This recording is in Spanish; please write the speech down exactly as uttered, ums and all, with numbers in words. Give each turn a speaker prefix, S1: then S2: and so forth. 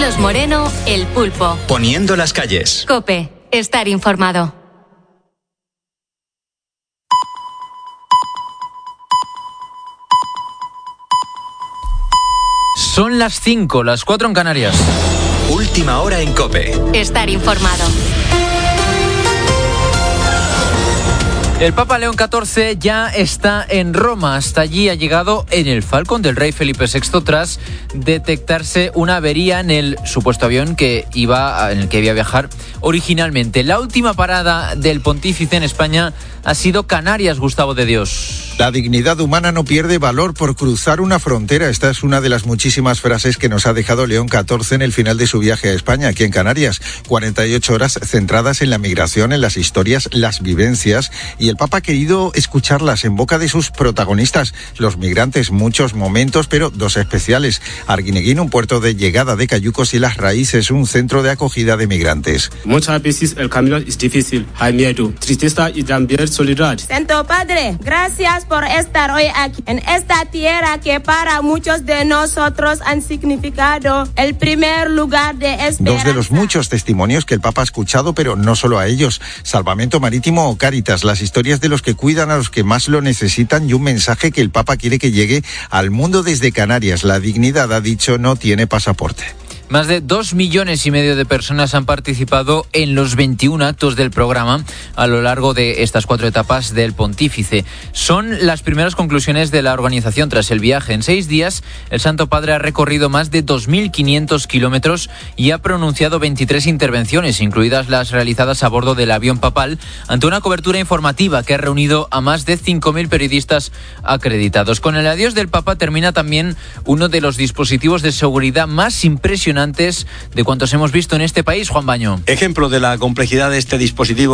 S1: Carlos Moreno, El Pulpo.
S2: Poniendo las calles.
S1: COPE. Estar informado.
S3: Son las cinco, las cuatro en Canarias.
S2: Última hora en COPE.
S1: Estar informado.
S3: El Papa León catorce ya está en Roma. Hasta allí ha llegado en el Falcon del rey Felipe sexto tras detectarse una avería en el supuesto avión que iba, en el que iba a viajar originalmente. La última parada del pontífice en España ha sido Canarias, Gustavo de Dios.
S4: La dignidad humana no pierde valor por cruzar una frontera. Esta es una de las muchísimas frases que nos ha dejado León catorce en el final de su viaje a España, aquí en Canarias. cuarenta y ocho horas centradas en la migración, en las historias, las vivencias, y el Papa ha querido escucharlas en boca de sus protagonistas, los migrantes, muchos momentos, pero dos especiales. Arguineguín, un puerto de llegada de cayucos, y Las Raíces, un centro de acogida de migrantes.
S5: Muchas veces el camino es difícil, hay miedo, tristeza y también soledad.
S6: Santo Padre, gracias por estar hoy aquí, en esta tierra que para muchos de nosotros han significado el primer lugar de esperanza.
S4: Dos de los muchos testimonios que el Papa ha escuchado, pero no solo a ellos. Salvamento Marítimo o Cáritas, las historias de los que cuidan a los que más lo necesitan, y un mensaje que el Papa quiere que llegue al mundo desde Canarias. La dignidad, ha dicho, no tiene pasaporte.
S3: Más de dos millones y medio de personas han participado en los veintiún actos del programa a lo largo de estas cuatro etapas del pontífice. Son las primeras conclusiones de la organización tras el viaje. En seis días, el Santo Padre ha recorrido más de dos mil quinientos kilómetros y ha pronunciado veintitrés intervenciones, incluidas las realizadas a bordo del avión papal, ante una cobertura informativa que ha reunido a más de cinco mil periodistas acreditados. Con el adiós del Papa termina también uno de los dispositivos de seguridad más impresionantes de cuantos hemos visto en este país, Juan Baño.
S7: Ejemplo de la complejidad de este dispositivo